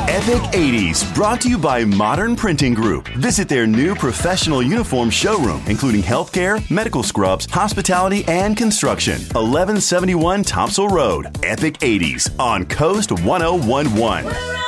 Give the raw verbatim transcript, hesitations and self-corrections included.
Epic eighties, brought to you by Modern Printing Group. Visit their new professional uniform showroom, including healthcare, medical scrubs, hospitality, and construction. eleven seventy-one Topsail Road. Epic eighties on Coast one oh one one.